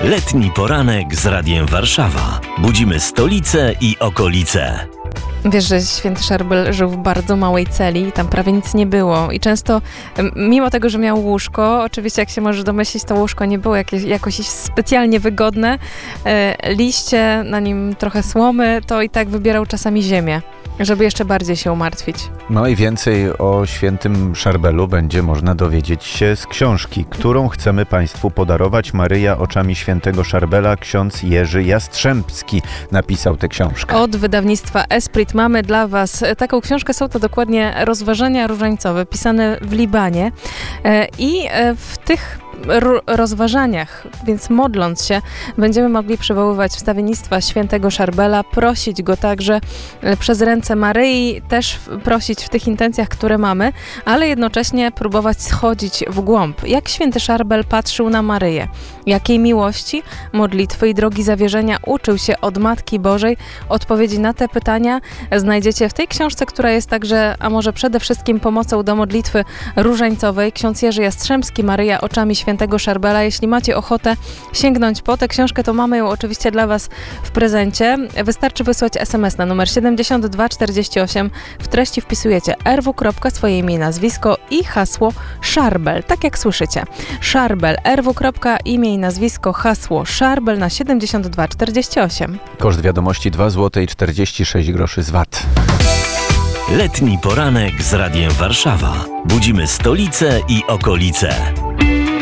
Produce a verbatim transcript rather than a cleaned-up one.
Letni poranek z Radiem Warszawa. Budzimy stolicę i okolice. Wiesz, że święty Szarbel żył w bardzo małej celi i tam prawie nic nie było. I często, mimo tego, że miał łóżko, oczywiście jak się możesz domyślić, to łóżko nie było jakieś, jakoś specjalnie wygodne. E, liście, na nim trochę słomy, to i tak wybierał czasami ziemię, żeby jeszcze bardziej się umartwić. No i więcej o świętym Szarbelu będzie można dowiedzieć się z książki, którą chcemy Państwu podarować. Maryja oczami świętego Szarbela, ksiądz Jerzy Jastrzębski napisał tę książkę. Od wydawnictwa Esprit mamy dla Was taką książkę. Są to dokładnie rozważania różańcowe, pisane w Libanie. I w tych rozważaniach, więc modląc się, będziemy mogli przywoływać wstawiennictwa świętego Szarbela, prosić go także przez ręce Maryi, też prosić w tych intencjach, które mamy, ale jednocześnie próbować schodzić w głąb. Jak święty Szarbel patrzył na Maryję? Jakiej miłości, modlitwy i drogi zawierzenia uczył się od Matki Bożej? Odpowiedzi na te pytania znajdziecie w tej książce, która jest także, a może przede wszystkim pomocą do modlitwy różańcowej. Ksiądz Jerzy Jastrzębski, Maryja oczami świętego Szarbela. Jeśli macie ochotę sięgnąć po tę książkę, to mamy ją oczywiście dla Was w prezencie. Wystarczy wysłać es em es na numer siedemdziesiąt dwa czterdzieści osiem. W treści wpisujecie er wu, swoje imię i nazwisko i hasło Szarbel. Tak jak słyszycie. Szarbel, er wu, imię i nazwisko, hasło Szarbel na siedemdziesiąt dwa czterdzieści osiem. Koszt wiadomości dwa złote czterdzieści sześć groszy z V A T. Letni poranek z Radiem Warszawa. Budzimy stolicę i okolice.